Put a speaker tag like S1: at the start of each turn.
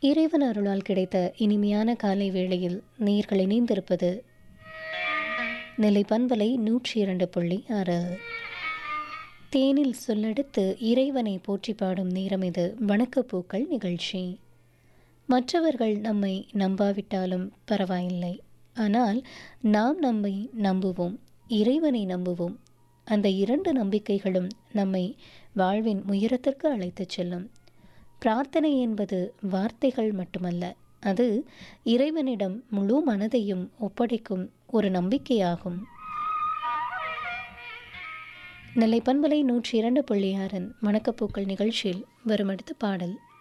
S1: இறைவன் அருளால் கிடைத்த இனிமையான காலை வேளையில் நேர்கள் இணைந்திருப்பது நெல்லை பண்பலை 102.6. தேனில் சொல்லெடுத்து இறைவனை போற்றி பாடும் நேரம் இது வணக்கப்பூக்கள் நிகழ்ச்சி. மற்றவர்கள் நம்மை நம்பாவிட்டாலும் பரவாயில்லை, ஆனால் நாம் நம்மை நம்புவோம், இறைவனை நம்புவோம். அந்த இரண்டு நம்பிக்கைகளும் நம்மை வாழ்வின் உயரத்திற்கு அழைத்துச் செல்லும். பிரார்த்தனை என்பது வார்த்தைகள் மட்டுமல்ல, அது இறைவனிடம் முழு மனதையும் ஒப்படைக்கும் ஒரு நம்பிக்கையாகும். நெல்லை பண்பலை 102.6 வணக்கப்பூக்கள் நிகழ்ச்சியில் வரும் அடுத்த பாடல்